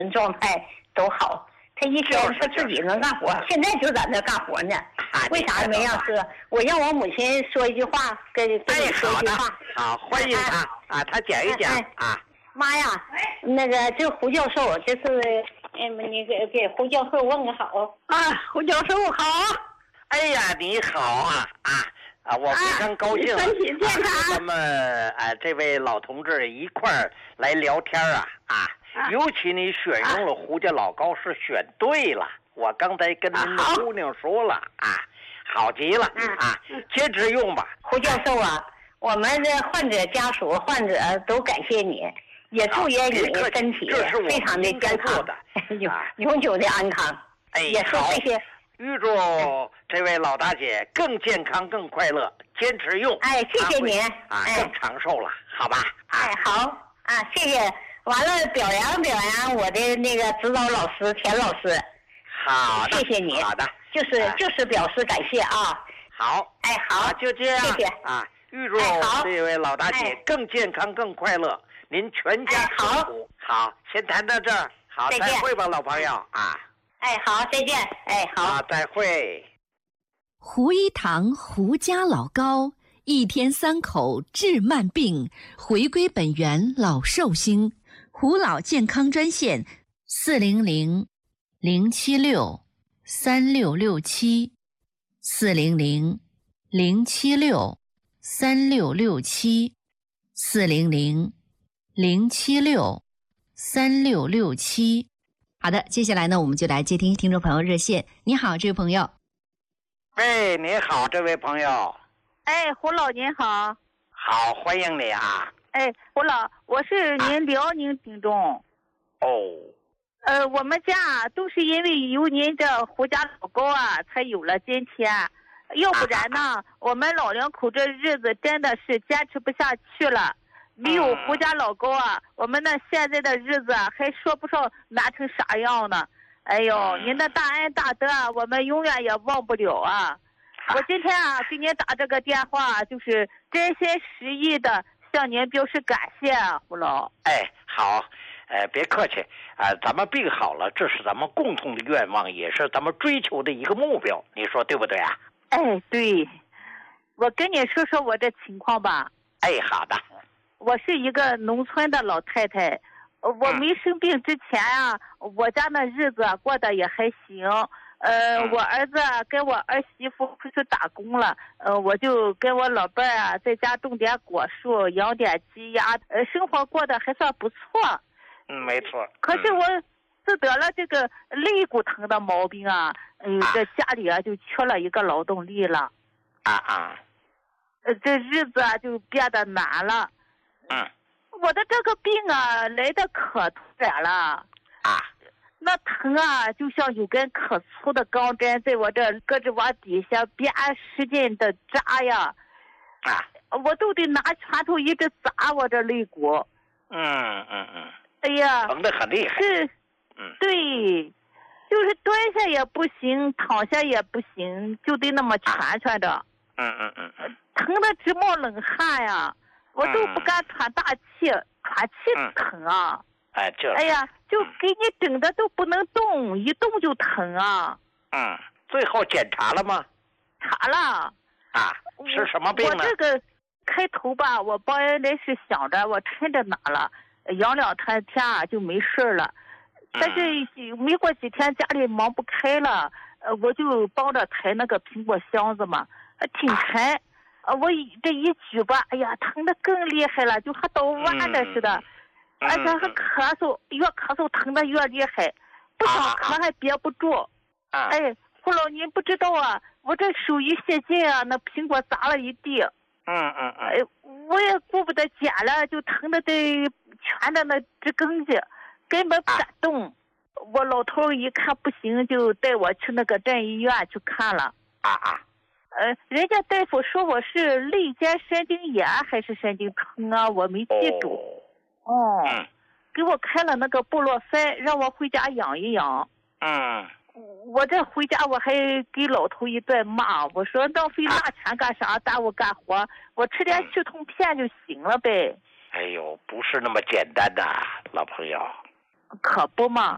状态都好。他一天他自己能干活，现在就在那干活呢。为啥没让说？我让我母亲说一句话，跟你说一句话。 好，欢迎他啊，他讲一讲啊。 妈呀，那个这胡教授，这是你给胡教授问个好啊，胡教授好。哎呀，你好啊我非常高兴身体健康。 咱们这位老同志一块儿来聊天尤其你选用了胡家老高是选对了，我刚才跟您的姑娘说了好极了坚持用吧。 胡教授啊，我们的患者家属、患者都感谢你，也祝愿你身体非常的健康，永久的安康。也说这些。 预祝这位老大姐更健康、更快乐，坚持用。 谢谢您更长寿了，好吧？ 好谢谢。完了，表扬我的那个指导老师田老师。 好的， 谢谢你。 好的， 就是表示感谢啊。 好， 好， 就这样。 谢谢预祝这位老大姐更健康、更快乐，您全家幸福。好，先谈到这儿。好，再会吧，老朋友好，再见。好， 再会。 胡一堂胡家老高，一天3口治慢病，回归本源老寿星。胡老健康专线400-076-3667，400-076-3667。好的，接下来呢，我们就来接听听众朋友热线。你好，这位朋友。 你好，这位朋友。 胡老您好。 好，欢迎你啊。 胡老，我是您辽宁听众。我们家都是因为有您这胡家老高才有了今天，要不然呢，我们老两口这日子真的是坚持不下去了。没有胡家老高我们那现在的日子还说不上难成啥样呢。您的大恩大德我们永远也忘不了我今天给您打这个电话，就是真心实意的向您表示感谢胡老。 好，别客气咱们病好了，这是咱们共同的愿望，也是咱们追求的一个目标，你说对不对啊？ 对，我跟你说说我这情况吧。 好的。 我是一个农村的老太太，我没生病之前我家那日子过得也还行。我儿子跟我儿媳妇出去打工了，我就跟我老伴儿在家种点果树，养点鸡鸭，生活过得还算不错。 没错。 可是我自得了这个肋骨疼的毛病这家里就缺了一个劳动力了。这日子就变得难了。我的这个病来的可突然了。那疼就像有根可粗的钢针在我这胳肢窝底下边使劲的扎呀。我都得拿拳头一直砸我这肋骨。哎呀， 疼得很厉害。 对，就是蹲下也不行，躺下也不行，就得那么蜷着。疼得直冒冷汗呀，我都不敢喘大气，喘气疼就给你整的都不能动，一动就疼最后检查了吗？ 查了。 是什么病呢？ 我这个开头吧，我本来是想着我趁着拿了，养2天就没事了。但是没过几天家里忙不开了，我就帮着抬那个苹果箱子嘛，挺沉。我这一举吧，哎呀，疼得更厉害了，就和捣弯的似的。而且还咳嗽，越咳嗽疼得越厉害，不想咳还憋不住。胡老您不知道我这手一泄劲那苹果砸了一地。我也顾不得捡了，就疼得得蜷着那直更劲，根本不敢动。我老头一看不行，就带我去那个镇医院去看了。人家大夫说我是肋间神经炎还是神经疼我没记住。给我开了那个布洛芬，让我回家养一养。我这回家我还给老头一顿骂，我说浪费大钱干啥，耽误干活，我吃点去痛片就行了呗。 不是那么简单的，老朋友。 可不嘛。